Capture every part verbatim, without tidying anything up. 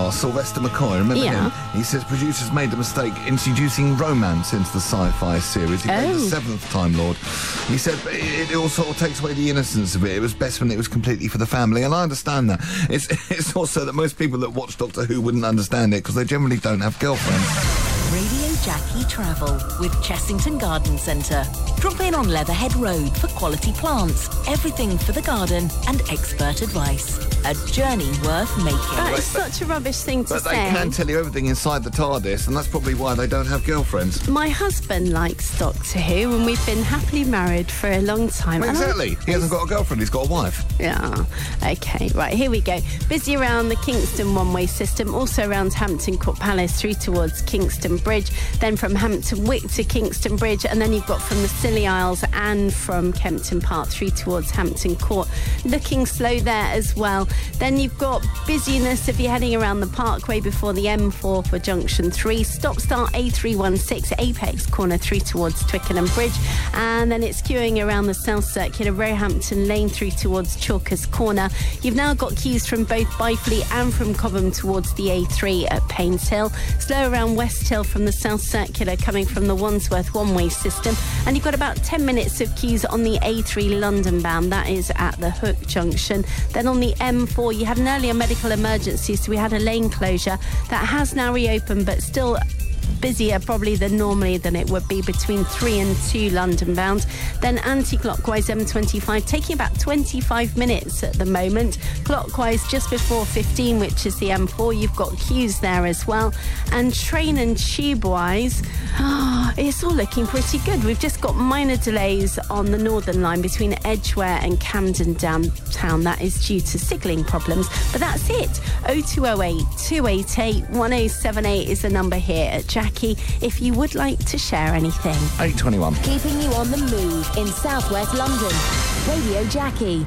podcast, Sylvester McCoy, remember Yeah. him? He says producers made the mistake introducing romance into the sci-fi series. He played Oh. the seventh Time Lord. He said it, it all sort of takes away the innocence of it. It was best when it was completely for the family, and I understand that. It's, it's also that most people that watch Doctor Who wouldn't understand it because they generally don't have girlfriends. Radio Jackie Travel with Chessington Garden Centre. Drop in on Leatherhead Road for quality plants, everything for the garden and expert advice. A journey worth making. That is such a rubbish thing to But say. they can tell you everything inside the TARDIS, and that's probably why they don't have girlfriends. My husband likes Doctor Who, and we've been happily married for a long time. Well, And I- exactly. He hasn't got a girlfriend, he's got a wife. Yeah. Okay, right, here we go. Busy around the Kingston one-way system, also around Hampton Court Palace through towards Kingston Bridge, then from Hampton Wick to Kingston Bridge, and then you've got from the Scilly Isles and from Kempton Park through towards Hampton Court. Looking slow there as well. Then you've got busyness if you're heading around the Parkway before the M four for Junction three. Stop-start A three one six Apex Corner through towards Twickenham Bridge. And then it's queuing around the South Circular, Roehampton Lane through towards Chalkers Corner. You've now got queues from both Byfleet and from Cobham towards the A three at Paynes Hill. Slow around West Hill from the South Circular coming from the Wandsworth one-way system. And you've got about ten minutes of queues on the A three London bound. That is at the Hook Junction. Then on the M four, you had an earlier medical emergency, so we had a lane closure. That has now reopened, but still busier probably than normally than it would be between three and two London bound. Then anti-clockwise M twenty-five taking about twenty-five minutes at the moment. Clockwise just before fifteen, which is the M four, you've got queues there as well. And train and tube wise, oh, it's all looking pretty good. We've just got minor delays on the Northern Line between Edgware and Camden downtown. That is due to signalling problems, but that's it. oh two oh eight, two eight eight, one oh seven eight is the number here at Jackie if you would like to share anything. eight twenty-one. Keeping you on the move in southwest London. Radio Jackie.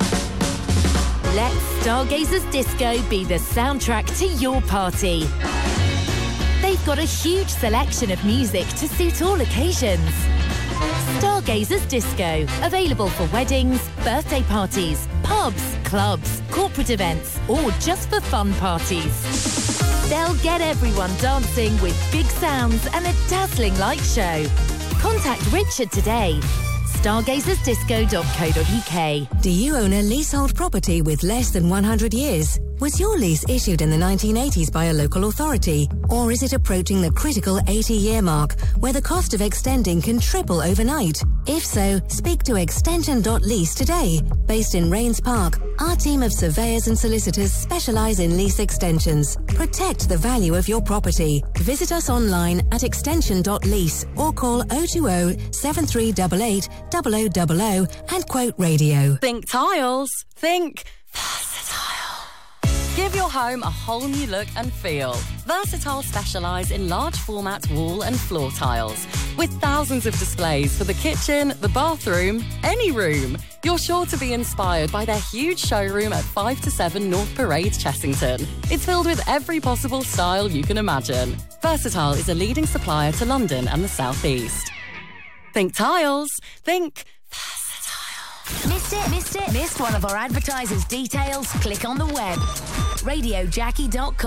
Let Stargazers Disco be the soundtrack to your party. They've got a huge selection of music to suit all occasions. Stargazers Disco, available for weddings, birthday parties, pubs, clubs, corporate events, or just for fun parties. They'll get everyone dancing with big sounds and a dazzling light show. Contact Richard today. stargazers disco dot co dot uk. Do you own a leasehold property with less than one hundred years? Was your lease issued in the nineteen eighties by a local authority? Or is it approaching the critical eighty-year mark, where the cost of extending can triple overnight? If so, speak to extension dot lease today. Based in Rains Park, our team of surveyors and solicitors specialise in lease extensions. Protect the value of your property. Visit us online at extension dot lease or call oh two oh, seven three eight eight, oh oh oh oh and quote radio. Think tiles. Think give your home a whole new look and feel. Versatile specialise in large format wall and floor tiles with thousands of displays for the kitchen, the bathroom, any room. You're sure to be inspired by their huge showroom at five to seven North Parade, Chessington. It's filled with every possible style you can imagine. Versatile is a leading supplier to London and the South East. Think tiles. Think Missed it? Missed it? Missed one of our advertisers' details? Click on the web. radio jackie dot com.